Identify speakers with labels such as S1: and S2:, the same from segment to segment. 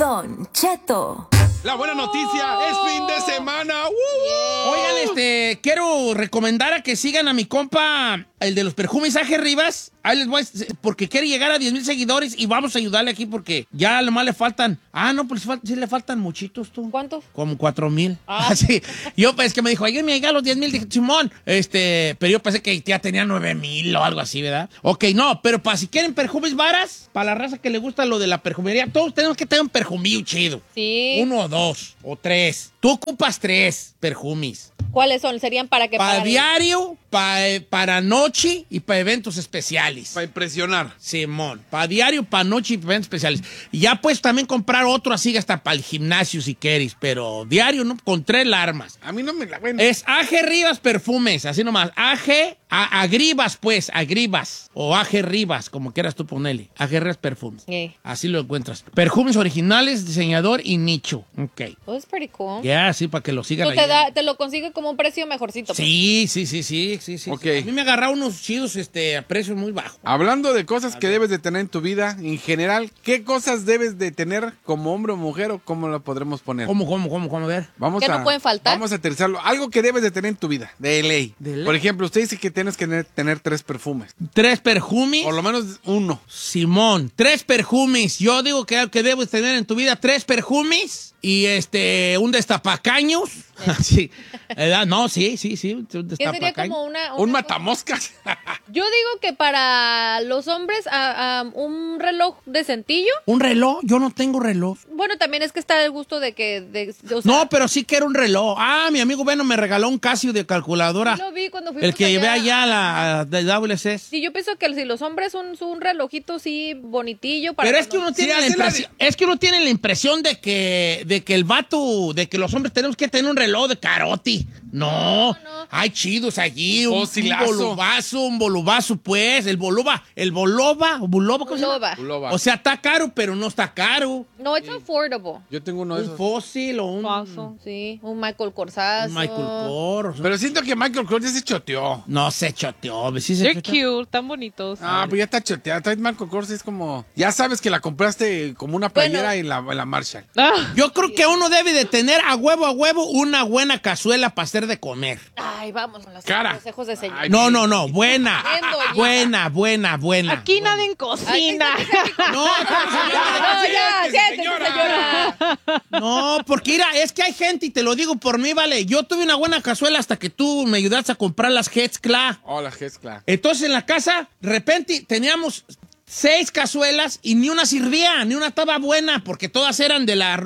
S1: Don Cheto.
S2: La buena noticia es fin de semana.
S3: Oigan, quiero recomendar a que sigan a mi compa, el de los perfumes AG Rivas. Ahí les voy porque quiere llegar a 10,000 seguidores y vamos a ayudarle aquí porque ya nomás le faltan. No, pues sí le faltan muchitos, tú.
S4: ¿Cuántos?
S3: Como 4,000. Sí. Yo pues que me dijo, ayúdame a llegar a los 10,000. Dije, Simón, pero yo pensé que ya tenía 9,000 o algo así, ¿verdad? Ok, no, pero para si quieren perfumes varas, para la raza que le gusta lo de la perfumería, todos tenemos que tener un perfumillo chido.
S4: Sí.
S3: 1 o 2 o 3. Tú ocupas 3 perfumes.
S4: ¿Cuáles son? ¿Serían para qué?
S3: Para diario, para noche y para eventos especiales.
S2: Para impresionar.
S3: Simón, para diario, para noche y para eventos especiales. Y ya puedes también comprar otro así hasta para el gimnasio si quieres, pero diario, ¿no? Con 3 larmas.
S2: A mí no me la... Bueno.
S3: Es AG Rivas Perfumes, así nomás. Agribas, pues, Agribas. O AG Rivas, como quieras tú ponerle. AG Rivas Perfumes. Así lo encuentras. Perfumes originales, diseñador y nicho. Ok.
S4: Oh, it's pretty cool.
S3: Ya, sí, para que lo sigan
S4: Tú
S3: ahí.
S4: te lo consigue como un precio mejorcito.
S3: Sí.
S2: Okay.
S3: A mí me agarraron unos chidos a precio muy bajo.
S2: Hablando de cosas que debes de tener en tu vida, en general, ¿qué cosas debes de tener como hombre o mujer o cómo lo podremos poner?
S3: ¿Cómo? A ver.
S2: Vamos
S4: ¿Qué no pueden faltar?
S2: Vamos a aterrizarlo. Algo que debes de tener en tu vida, de ley.
S3: De ley.
S2: Por ejemplo, usted dice que tienes que tener 3 perfumes.
S3: 3 perfumes.
S2: Por lo menos 1.
S3: Simón, 3 perfumes. Yo digo que debes tener en tu vida 3 perfumes y un destapacaños. Sí. No, sí. Un
S4: ¿Qué sería como
S2: un matamoscas.
S4: Yo digo que para los hombres un reloj decentillo.
S3: ¿Un reloj? Yo no tengo reloj.
S4: Bueno, también es que está el gusto de que... o sea,
S3: No, pero sí quiero un reloj. Mi amigo Beno me regaló un Casio de calculadora.
S4: yo lo vi cuando fuimos
S3: El que llevé allá
S4: allá
S3: a la de WC.
S4: Sí, yo pienso que si los hombres un relojito así bonitillo para...
S3: Pero es que uno tiene la impresión de que el vato, de que los hombres tenemos que tener un reloj de Caroti. No. Hay chidos allí, un bolubazo, pues, el boloba, ¿cómo se llama?
S2: Bulova.
S3: O sea, está caro, pero no está caro.
S4: No, it's affordable.
S2: Yo tengo uno de
S3: Un
S2: esos.
S3: fósil o un...
S4: Paso, sí, un Michael Korsazo.
S3: Un Michael Kors.
S2: Pero siento que Michael Kors ya se choteó.
S3: No se choteó. ¿Sí se
S5: They're
S3: choteó?
S5: cute, tan bonitos.
S2: Pues ya está choteado. Michael Kors es como... Ya sabes que la compraste como una playera en la Marshall.
S3: Yo creo que uno debe de tener a huevo una buena cazuela para hacer de comer.
S4: Ay, vamos con los
S2: Cara.
S4: consejos de señor.
S2: Ay,
S3: No, buena.
S4: Viendo
S3: Buena.
S5: Aquí nadie en cocina.
S3: No,
S4: ya, siéntese,
S2: señora.
S4: señora.
S3: no, porque mira, es que hay gente, y te lo digo por mí, vale. Yo tuve una buena cazuela hasta que tú me ayudaste a comprar las Hetzkla.
S2: Hola, Gescla.
S3: Entonces en la casa, de repente, teníamos 6 cazuelas y ni una servía, ni una estaba buena, porque todas eran de la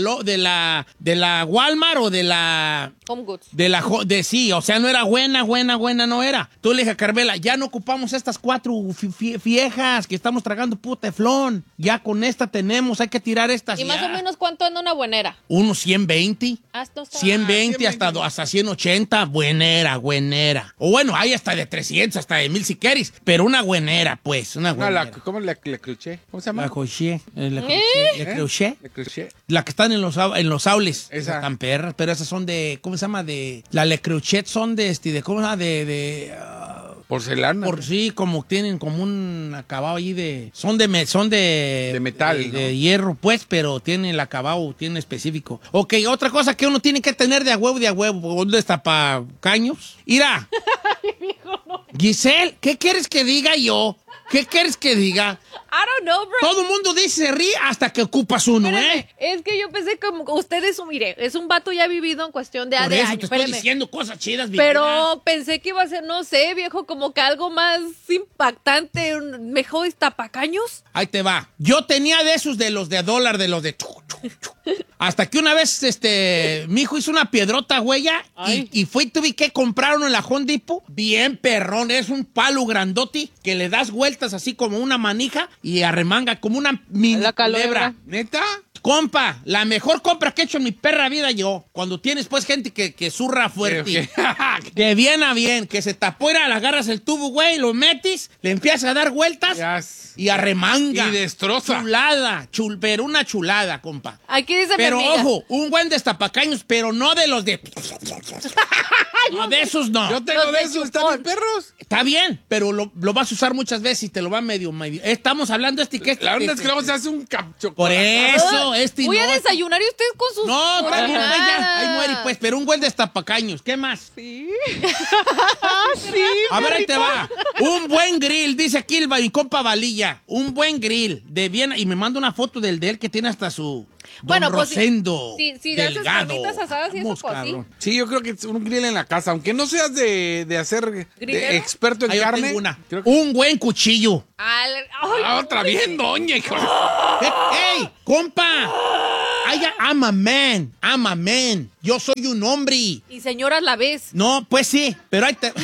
S3: Walmart o de la...
S4: Home Goods.
S3: Sí, o sea, no era buena, no era. Tú le dije a Carmela, ya no ocupamos estas 4 viejas que estamos tragando puta teflón. Ya con esta tenemos, hay que tirar estas.
S4: ¿Y más o menos cuánto anda una buenera?
S3: Unos 120.
S4: Hasta
S3: 120 hasta 180, buenera. O bueno, hay hasta de 300, hasta de 1000 si quieres, pero una buenera, pues, una buenera.
S2: ¿Cómo le cruché? ¿Cómo se llama?
S3: La crochet. Le crochet.
S2: Le cruché.
S3: La que están en los aules.
S2: Esa.
S3: Están perras, pero esas son de, ¿cómo se llama? La Le Crochet son ¿cómo se llama?
S2: Porcelana.
S3: Sí, como tienen como un acabado ahí son de metal. De hierro, pues, pero tiene el acabado, tiene específico. Ok, otra cosa que uno tiene que tener de a huevo, ¿dónde está pa' caños? Mira. Giselle, ¿qué quieres que diga yo? ¿Qué quieres que diga?
S4: I don't know, bro.
S3: Todo el mundo dice se ríe hasta que ocupas uno,
S4: Espérame, es que yo pensé como usted es un vato ya vivido en cuestión de
S3: Por
S4: de
S3: eso
S4: años.
S3: te estoy
S4: Espérame.
S3: diciendo cosas chidas, Viviana.
S4: Pero pensé que iba a ser, no sé, viejo, como que algo más impactante, mejor tapacaños.
S3: Ahí te va. Yo tenía de esos de los de dólar, de los de... Hasta que una vez, mi hijo hizo una piedrota, huella, y tuve que comprar uno en la Home Depot. Bien perrón, es un palo grandote que le das vueltas así como una manija y arremanga como una mini culebra.
S2: ¿Neta?
S3: Compa, la mejor compra que he hecho en mi perra vida yo. Cuando tienes pues gente que zurra fuerte. De bien a bien, que se tapó, le agarras el tubo, güey, lo metes, le empiezas a dar vueltas y arremanga.
S2: Y destroza.
S3: Pero una chulada, compa.
S4: Aquí dice
S3: Pero
S4: mi amiga.
S3: ojo, un buen destapacaños, pero no de los de... No, de esos no.
S2: Yo tengo de esos, ¿están bien perros?
S3: Está bien, pero lo vas a usar muchas veces y te lo va medio. Estamos hablando
S2: La onda es que luego se hace un
S3: Por eso. No,
S4: Voy
S3: no.
S4: a desayunar y ustedes con sus...
S3: No, está bien,
S4: Nada.
S3: pues ya. Ahí muere, pues. Pero un buen destapacaños. ¿Qué más?
S5: Sí. Sí.
S3: A ver, ahí te va. Un buen grill, dice aquí mi compa Valilla. Un buen grill de Viena. Y me manda una foto de él que tiene hasta su...
S4: Bueno,
S3: Don
S4: pues,
S3: Rosendo.
S4: si le haces
S3: Delgado.
S4: carnitas asadas y eso,
S3: Vamos,
S4: pues, sí.
S3: cabrón.
S2: Sí, yo creo que es un grill en la casa. Aunque no seas de hacer
S4: ¿Grillero?
S2: experto en
S3: Ahí yo
S2: carne.
S3: tengo una.
S2: creo que-
S3: Un buen cuchillo.
S4: Ay,
S2: otra bien, doña, hijo.
S3: ¡Ey, compa! I'm a man. I'm a man. Yo soy un hombre.
S4: y señoras la ves.
S3: No, pues sí, pero ahí te...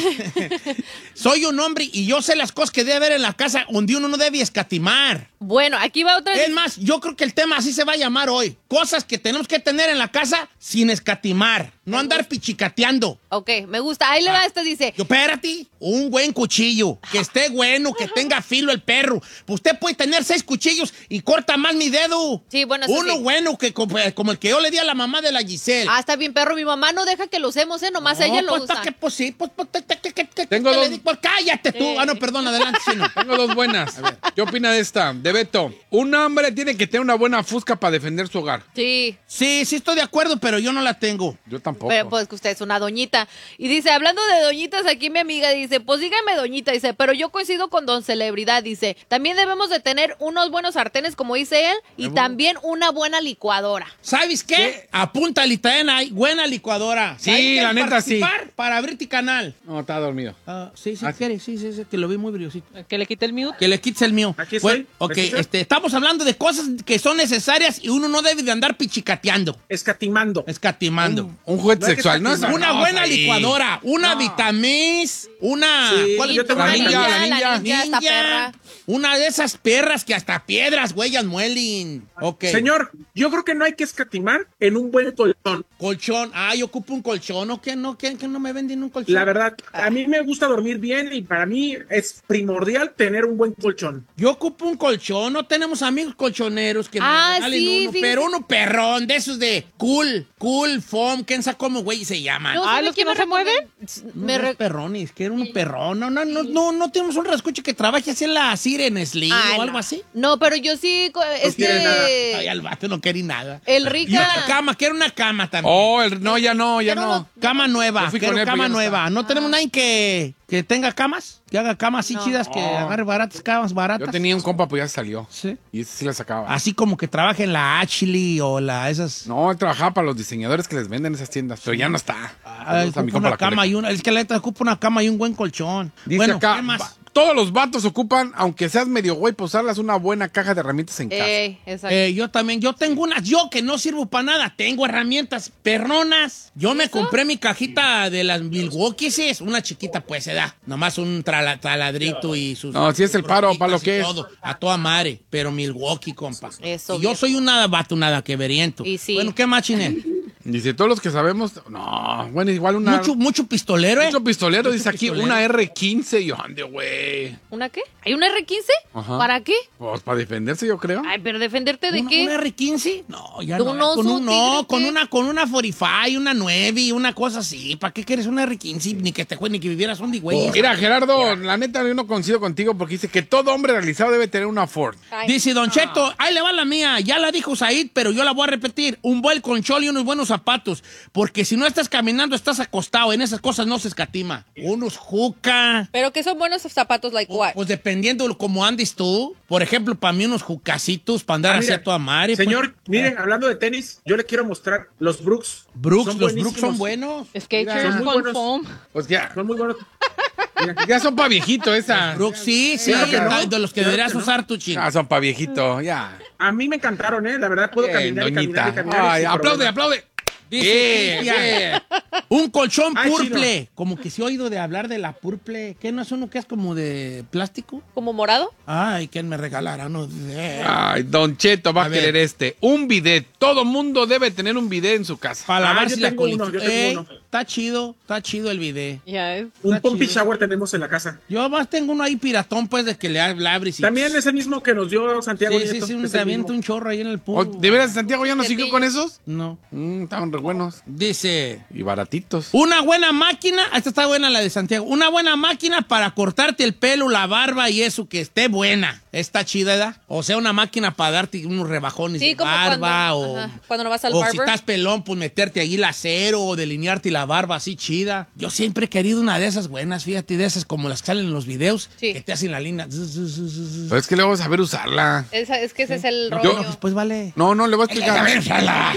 S3: Soy un hombre y yo sé las cosas que debe haber en la casa donde uno no debe escatimar.
S4: Bueno, aquí va otra
S3: Es más, yo creo que el tema así se va a llamar hoy. Cosas que tenemos que tener en la casa sin escatimar. No andar pichicateando.
S4: Ok, me gusta. Ahí le va esta, dice.
S3: Yo, espérate, un buen cuchillo, que esté bueno, que tenga filo el perro. Pues usted puede tener 6 cuchillos y corta más mi dedo.
S4: Sí, bueno, eso
S3: Uno
S4: sí.
S3: bueno, que como el que yo le di a la mamá de la Giselle.
S4: Ah, está bien, perro. Mi mamá no deja que lo usemos, ¿eh? Nomás ella lo
S3: pues,
S4: usa.
S3: pues sí, pues,
S2: Tengo
S3: le
S2: dos.
S3: di- pues, cállate tú.
S4: Sí.
S3: Ah, no, perdón, adelante, chino.
S2: Tengo 2 buenas. ¿Qué opina de esta? De Beto. Un hombre tiene que tener una buena fusca para defender su hogar.
S4: Sí.
S3: Sí, estoy de acuerdo, pero yo no la tengo.
S2: Yo tampoco.
S4: Pero pues que usted es una doñita. Y dice, hablando de doñitas, aquí mi amiga dice, pues dígame doñita, dice, pero yo coincido con don Celebridad, dice, también debemos de tener unos buenos sartenes, como dice él, y también una buena licuadora.
S3: ¿Sabes qué? Apúntale también ahí, buena licuadora.
S2: Sí,
S3: ¿Ahí
S2: la
S3: quieres
S2: neta, sí.
S3: participar para abrirte canal?
S2: No, está dormido.
S3: Sí,
S2: Ah.
S3: quiere, sí, que lo vi muy brillosito.
S5: Que le quite el mute.
S3: Que le quites el mío.
S1: Aquí estoy.
S3: Ok,
S1: ¿Me escuchas?
S3: estamos hablando de cosas que son necesarias y uno no debe de andar pichicateando,
S1: Escatimando.
S3: escatimando.
S2: Un juguete
S1: No hay que
S2: sexual, ¿no?
S1: escatimar.
S3: Una
S2: No,
S3: buena
S2: ahí.
S3: licuadora, una Vitamis, una...
S1: Sí,
S3: ¿cuál es
S1: yo
S3: otra?
S1: tengo
S2: La
S1: una
S2: ninja, la
S4: la ninja, esta perra.
S3: Una de esas perras que hasta piedras, huellas, muelen. Ok.
S1: Señor, yo creo que no hay que escatimar en un buen colchón.
S3: Colchón. Yo ocupo un colchón. ¿O qué no? ¿Qué no me venden un colchón?
S1: La verdad, a mí me gusta dormir bien y para mí es primordial tener un buen colchón.
S3: Yo ocupo un colchón. No tenemos amigos colchoneros que
S4: Ah,
S3: nos regalen
S4: sí,
S3: uno.
S4: fíjese.
S3: Pero uno perrón, de esos de cool foam. ¿Quién sabe cómo, güey, se llaman?
S4: No,
S5: Ah,
S4: ¿sabe
S5: ¿los
S4: quién
S5: que no se mueven?
S3: No,
S4: Me
S3: no es perrones, que era un perrón. No tenemos un rascucho que trabaje así en la Siren Slim
S4: Ay,
S3: o algo
S4: no.
S3: así.
S4: No, pero yo sí,
S1: quiere nada.
S3: Ay, al vato no quiere nada.
S4: el
S3: Y una
S4: rica.
S3: cama, quiero una cama también.
S2: Oh, no, ya no.
S3: Cama nueva,
S2: Yo fui
S3: quiero
S2: con él, pero
S3: cama
S2: ya no
S3: nueva. ¿No tenemos nadie que tenga camas? Que haga camas así
S4: No.
S3: chidas, que agarre baratas, camas baratas.
S2: Yo tenía un compa, pues ya salió.
S3: Sí.
S2: Y ese sí la sacaba.
S3: Así como que trabaje en la Ashley o esas.
S2: No, él trabajaba para los diseñadores que les venden esas tiendas, pero ya no está. Saludos a mi
S3: Ocupa
S2: compa
S3: una
S2: la
S3: cama
S2: Coleta.
S3: y una. Es que la neta ocupa una cama y un buen colchón.
S2: Dice
S3: bueno,
S2: acá,
S3: ¿qué más?
S2: todos los vatos ocupan, aunque seas medio güey, para usarlas una buena caja de herramientas en casa.
S4: Exacto.
S3: Yo también, yo tengo unas, yo que no sirvo para nada, tengo herramientas perronas. Yo me compré mi cajita de las Milwaukee, sí, es una chiquita, pues se da. Nomás un taladrito y sus.
S2: No, si es el paro,
S3: sus
S2: para lo
S3: y
S2: que es.
S3: todo, a toda madre, pero Milwaukee, compa.
S4: Eso,
S3: Y yo
S4: viejo.
S3: soy un nada vato, nada que veriento.
S4: Y sí.
S3: Bueno, ¿qué más, Chinel?
S2: Dice, todos los que sabemos, no, bueno, igual una...
S3: Mucho pistolero, ¿eh?
S2: Mucho pistolero,
S3: Mucho
S2: dice aquí,
S3: pistolero.
S2: una R15, yo ande, güey.
S4: ¿Una qué? ¿Hay una R15?
S2: Ajá.
S4: ¿Para qué?
S2: Pues para defenderse, yo creo.
S4: Ay, pero defenderte de
S3: ¿Una,
S4: qué?
S3: ¿Una R15? No, ya
S4: ¿De
S3: no.
S4: un oso, tigre,
S3: Con una 45, una 9, una cosa así. ¿Para qué quieres una R15? Ni que te ni que vivieras un de güey.
S2: Mira, Gerardo, la neta yo no coincido contigo porque dice que todo hombre realizado debe tener una Ford.
S4: Ay.
S3: Dice Don Cheto, ahí le va la mía, ya la dijo Said, pero yo la voy a repetir. Un buen colchón y unos buenos zapatos. Porque si no estás caminando, estás acostado. En esas cosas no se escatima. Unos juca.
S4: Pero que son buenos zapatos, like what?
S3: Pues dependiendo de cómo andes tú. Por ejemplo, para mí unos jucacitos para andar así
S1: Mira,
S3: a toda madre.
S1: señor,
S3: pues.
S1: mire, hablando de tenis, yo le quiero mostrar los Brooks.
S3: Los
S1: Son
S3: Brooks
S1: buenísimos.
S3: son buenos.
S5: Skechers
S1: son muy
S5: con
S1: buenos.
S5: foam.
S2: Pues ya,
S1: Son muy buenos. Mira,
S2: ya son pa' viejito esas.
S3: Brooks, sí,
S1: Claro que no.
S3: de los que
S1: Claro
S3: deberías
S1: que no.
S3: usar tu chino.
S2: Ah, son pa' viejito, ya.
S1: a mí me encantaron, La verdad, puedo
S2: Bien,
S1: caminar y caminar y
S2: doñita.
S1: caminar.
S2: Ay,
S1: sin
S2: aplaude,
S1: problema.
S2: aplaude.
S3: Dice
S2: Bien,
S3: Cristian, un colchón
S1: Ay,
S3: purple. Como que se ha oído de hablar de la purple. ¿Qué no es uno que es como de plástico?
S4: ¿Como morado?
S3: Ay, ¿quién me regalará uno de...
S2: Ay, Don Cheto va a
S3: ver.
S2: querer este. Un bidet. Todo mundo debe tener un bidet en su casa.
S3: Para lavarse
S1: yo
S3: la
S1: tengo
S3: colita.
S1: uno, yo tengo uno.
S3: Está chido el video.
S5: Ya es.
S1: Un
S3: Está
S1: pumpy
S3: chido.
S1: shower tenemos en la casa.
S3: Yo más tengo uno ahí piratón, pues, de que le abres y...
S1: También es el mismo que nos dio Santiago
S3: Sí,
S1: Nieto.
S3: sí,
S1: es
S3: uno
S1: el
S3: se avienta
S1: mismo.
S3: un chorro ahí en el
S2: O,
S3: pool.
S2: ¿De veras Santiago ya no siguió
S4: Cepillo.
S2: con esos?
S3: No.
S2: Estaban re buenos.
S3: Dice...
S2: Y baratitos.
S3: Una buena máquina, esta está buena la de Santiago, una buena máquina para cortarte el pelo, la barba y eso, que esté buena. Está chida, ¿verdad? O sea, una máquina para darte unos rebajones de
S4: como
S3: barba
S4: cuando no vas al
S3: o
S4: barber.
S3: si estás pelón, pues meterte ahí lacero o delinearte la barba así chida. Yo siempre he querido una de esas buenas, fíjate, de esas como las que salen en los videos, que te hacen la línea.
S2: Pero es que le vamos a saber usarla.
S4: Es que ese es el
S3: Yo,
S4: rollo.
S3: después vale.
S2: No, le voy a explicar.
S3: Saber usarla.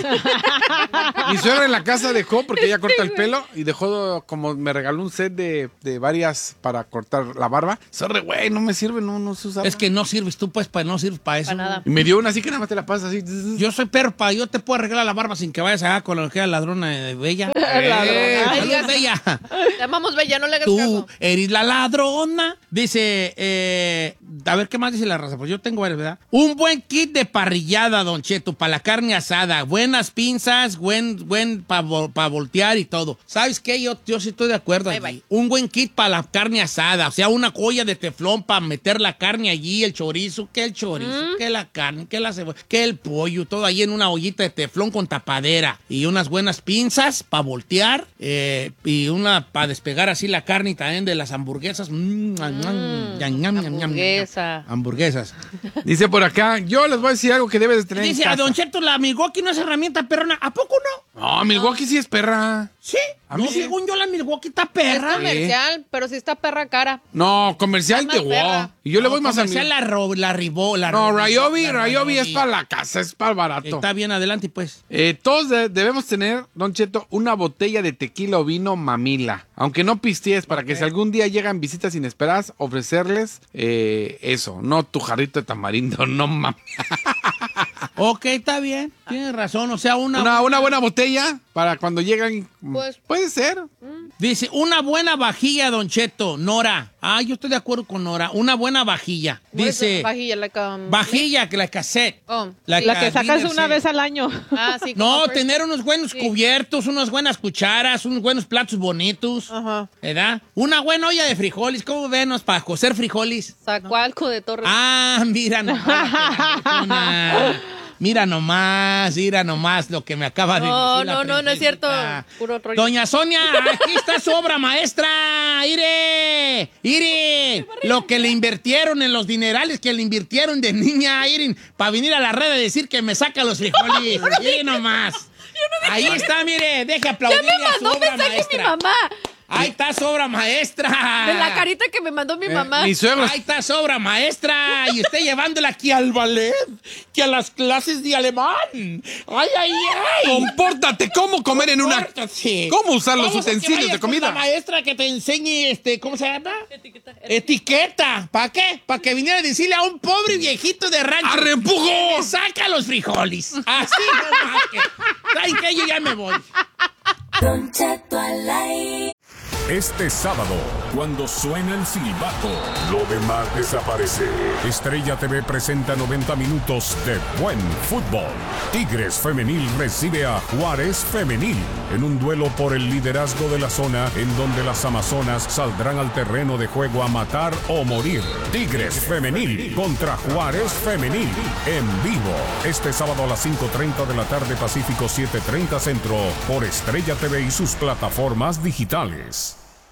S2: Mi suegra en la casa dejó, porque ella corta el pelo, y dejó, como me regaló un set de varias para cortar la barba. Sorry, güey, no me sirve, no se usa.
S3: Es que no sirves tú, pues, no sirves para eso.
S4: Para nada.
S2: Y me dio una así que nada más te la pasas así.
S3: Yo soy perro, yo te puedo arreglar la barba sin que vayas allá con la que era ladrona de Bella. Saludos, Bella.
S4: Te amamos, Bella, no le hagas
S3: Tú
S4: caso.
S3: eres la ladrona. Dice, a ver, ¿qué más dice la raza? Pues yo tengo varios, ¿verdad? Un buen kit de parrillada, Don Cheto, para la carne asada. Buenas pinzas, buen para voltear y todo. ¿Sabes qué? Yo sí estoy de acuerdo allí.
S4: Bye.
S3: Un buen kit para la carne asada. O sea, una olla de teflón para meter la carne allí, el chorizo, que la carne, que la cebolla, que el pollo, todo ahí en una ollita de teflón con tapadera. Y unas buenas pinzas para voltear y una para despegar así la carne y también de las hamburguesas.
S4: Hamburguesa.
S3: Hamburguesas.
S2: Dice por acá, yo les voy a decir algo que debes de tener
S3: Dice
S2: en
S3: a
S2: casa.
S3: Don Cheto, la Milwaukee no es herramienta perrona. ¿A poco no?
S2: No, Milwaukee sí es perra.
S3: Sí.
S2: A mí
S3: No,
S2: sí.
S3: según yo, la Milwaukee está
S4: Es
S3: perra.
S4: comercial, pero sí está perra cara.
S2: No, comercial
S4: Está
S2: de
S4: más perra.
S2: wow. Y yo le voy más a
S3: comercial
S2: mí.
S3: la
S2: No, Ryobi
S3: Ryobi
S2: es para la casa, es para el barato.
S3: Está bien, adelante, pues.
S2: Todos debemos tener, Don Cheto, una botella de tequila o vino mamila. Aunque no pistees, para que si algún día llegan visitas inesperadas, ofrecerles eso. No tu jarrito de tamarindo, no mames.
S3: Ok, está bien. Tienes razón. O sea,
S2: Una buena botella para cuando llegan.
S4: Pues-
S2: puede ser.
S3: Dice, una buena vajilla, Don Cheto. Nora. Yo estoy de acuerdo con Nora. Una buena vajilla. Dice,
S4: Vajilla,
S3: vajilla, que la cassette.
S4: Oh,
S5: La que sacas
S3: dinner
S5: una
S3: set.
S5: vez al año.
S4: sí.
S3: No,
S4: como
S3: tener unos buenos
S4: Sí.
S3: cubiertos, unas buenas cucharas, unos buenos platos bonitos.
S4: Ajá.
S3: ¿Verdad? Una buena olla de frijoles. ¿Cómo venos para cocer frijoles?
S4: Zacualco de Torres.
S3: Mira nomás. Mira nomás lo que me acaba de decir.
S4: No es cierto. Puro rollo.
S3: Doña Sonia, aquí está su obra maestra. ¡Ire! Lo que le invirtieron en los dinerales que le invirtieron de niña, Irin, para venir a la red a decir que me saca los frijoles. Mire nomás. Ahí está, mire, deje aplaudirle
S4: Ya me
S3: a su
S4: mandó
S3: obra
S4: mensaje
S3: maestra.
S4: mi mamá.
S3: Ahí está su obra maestra.
S4: De la carita que me mandó mi mamá.
S2: Mi suegro.
S3: Ahí está su obra maestra. Y usted llevándola aquí al ballet, que a las clases de alemán. ¡Ay!
S2: Compórtate, ¿cómo comer en una?
S3: Compórtate.
S2: ¿Cómo usar los
S3: Vamos a que
S2: utensilios
S3: vayas
S2: de
S3: con
S2: comida?
S3: la maestra que te enseñe, ¿cómo se llama? Etiqueta. ¿Para qué? Para que viniera a decirle a un pobre viejito de rancho.
S2: ¡Arrempujó!
S3: que saca los frijoles. Así nomás que. ¿Saben qué? Yo ya me voy.
S6: Don Cheto al aire.
S7: Este sábado, cuando suena el silbato, lo demás desaparece. Estrella TV presenta 90 minutos de buen fútbol. Tigres Femenil recibe a Juárez Femenil en un duelo por el liderazgo de la zona, en donde las amazonas saldrán al terreno de juego a matar o morir. Tigres Femenil contra Juárez Femenil en vivo. Este sábado a las 5:30 de la tarde Pacífico, 7:30 Centro, por Estrella TV y sus plataformas digitales.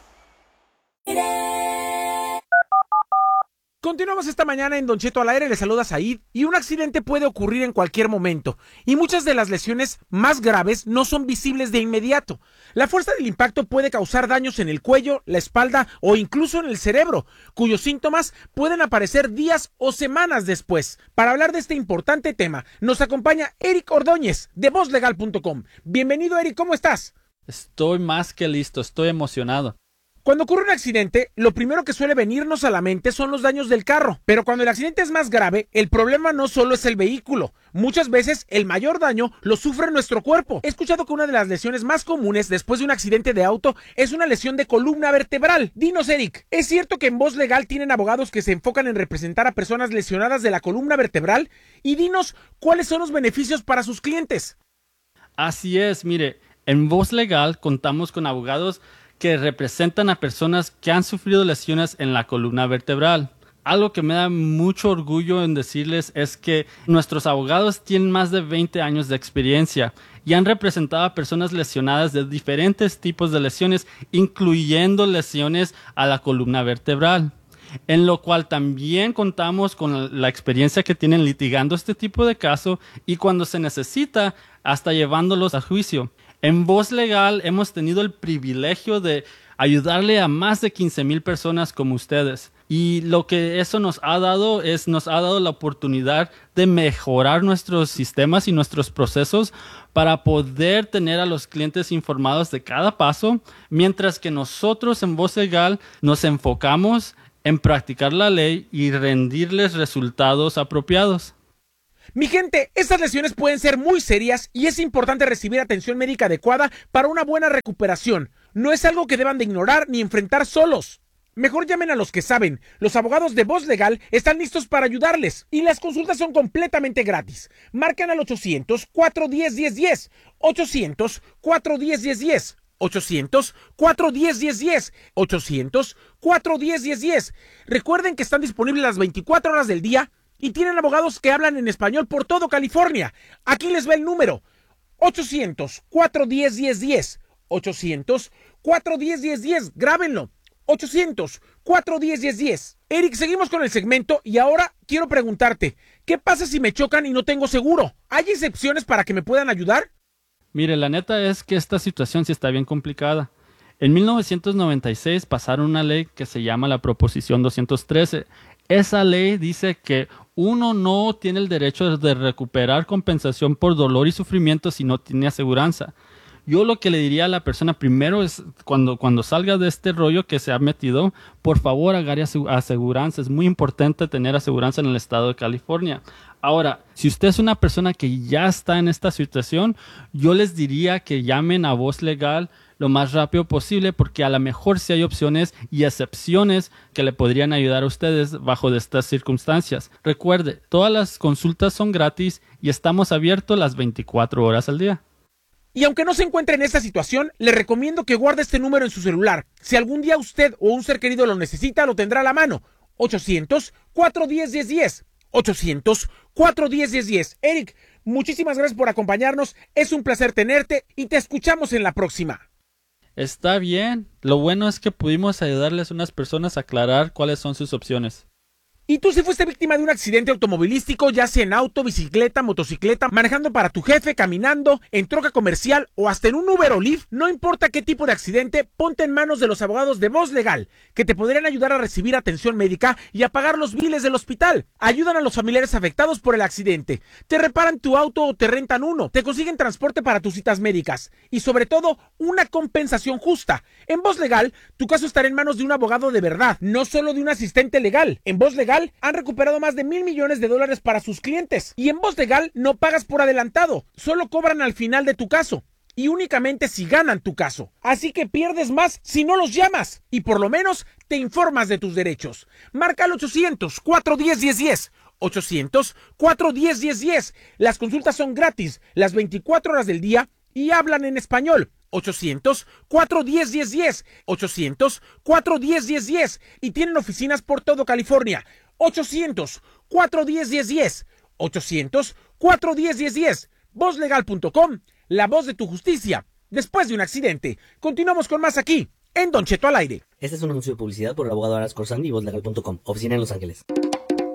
S1: Continuamos esta mañana en Don Cheto al aire, le saluda Said, y un accidente puede ocurrir en cualquier momento, y muchas de las lesiones más graves no son visibles de inmediato. La fuerza del impacto puede causar daños en el cuello, la espalda o incluso en el cerebro, cuyos síntomas pueden aparecer días o semanas después. Para hablar de este importante tema, nos acompaña Eric Ordóñez, de VozLegal.com. Bienvenido, Eric, ¿cómo estás?
S8: Estoy más que listo, estoy emocionado.
S1: Cuando ocurre un accidente, lo primero que suele venirnos a la mente son los daños del carro. Pero cuando el accidente es más grave, el problema no solo es el vehículo. Muchas veces el mayor daño lo sufre nuestro cuerpo. He escuchado que una de las lesiones más comunes después de un accidente de auto es una lesión de columna vertebral. Dinos, Eric, ¿es cierto que en Voz Legal tienen abogados que se enfocan en representar a personas lesionadas de la columna vertebral? Y dinos, ¿cuáles son los beneficios para sus clientes?
S8: Así es, mire, en Voz Legal contamos con abogados que representan a personas que han sufrido lesiones en la columna vertebral. algo que me da mucho orgullo en decirles es que nuestros abogados tienen más de 20 años de experiencia y han representado a personas lesionadas de diferentes tipos de lesiones, incluyendo lesiones a la columna vertebral, en lo cual también contamos con la experiencia que tienen litigando este tipo de caso y cuando se necesita, hasta llevándolos a juicio. En Voz Legal hemos tenido el privilegio de ayudarle a más de 15,000 personas como ustedes. Y lo que eso nos ha dado la oportunidad de mejorar nuestros sistemas y nuestros procesos para poder tener a los clientes informados de cada paso, mientras que nosotros en Voz Legal nos enfocamos en practicar la ley y rendirles resultados apropiados.
S1: Mi gente, estas lesiones pueden ser muy serias y es importante recibir atención médica adecuada para una buena recuperación. No es algo que deban de ignorar ni enfrentar solos. Mejor llamen a los que saben. Los abogados de Voz Legal están listos para ayudarles y las consultas son completamente gratis. Marcan al 800-410-1010. 800-410-1010. 800-410-1010. 800-410-1010. Recuerden que están disponibles las 24 horas del día y tienen abogados que hablan en español por todo California. Aquí les va el número. 800-410-1010. 800-410-1010. Grábenlo. 800-410-1010. Eric, seguimos con el segmento y ahora quiero preguntarte, ¿qué pasa si me chocan y no tengo seguro? ¿Hay excepciones para que me puedan ayudar?
S8: Mire, la neta es que esta situación sí está bien complicada. En 1996 pasaron una ley que se llama la Proposición 213. Esa ley dice que uno no tiene el derecho de recuperar compensación por dolor y sufrimiento si no tiene aseguranza. Yo lo que le diría a la persona primero es cuando salga de este rollo que se ha metido, por favor agarre aseguranza. Es muy importante tener aseguranza en el estado de California. Ahora, si usted es una persona que ya está en esta situación, yo les diría que llamen a Voz Legal lo más rápido posible porque a lo mejor sí hay opciones y excepciones que le podrían ayudar a ustedes bajo de estas circunstancias. Recuerde, todas las consultas son gratis y estamos abiertos las 24 horas al día.
S1: Y aunque no se encuentre en esta situación, le recomiendo que guarde este número en su celular. Si algún día usted o un ser querido lo necesita, lo tendrá a la mano. 800-410-1010. 800-410-1010. Eric, muchísimas gracias por acompañarnos. Es un placer tenerte y te escuchamos en la próxima.
S8: Está bien. Lo bueno es que pudimos ayudarles a unas personas a aclarar cuáles son sus opciones.
S1: ¿Y tú si fuiste víctima de un accidente automovilístico, ya sea en auto, bicicleta, motocicleta, manejando para tu jefe, caminando, en troca comercial o hasta en un Uber o Lyft? No importa qué tipo de accidente, ponte en manos de los abogados de Voz Legal, que te podrían ayudar a recibir atención médica y a pagar los biles del hospital. Ayudan a los familiares afectados por el accidente, te reparan tu auto o te rentan uno, te consiguen transporte para tus citas médicas y sobre todo, una compensación justa. En Voz Legal, tu caso estará en manos de un abogado de verdad, no solo de un asistente legal. En Voz Legal han recuperado más de $1,000 millones para sus clientes. Y en Voz Legal no pagas por adelantado, solo cobran al final de tu caso. Y únicamente si ganan tu caso. Así que pierdes más si no los llamas. Y por lo menos te informas de tus derechos. Marca al 800-410-1010. 800-410-1010. Las consultas son gratis, las 24 horas del día y hablan en español. 800-410-1010. 800-410-1010. Y tienen oficinas por todo California. 800-410-1010. 800-410-1010. VozLegal.com, la voz de tu justicia después de un accidente. Continuamos con más aquí, en Don Cheto al aire.
S9: Este es un anuncio de publicidad por el abogado Aras Corsandi y VozLegal.com, oficina en Los Ángeles.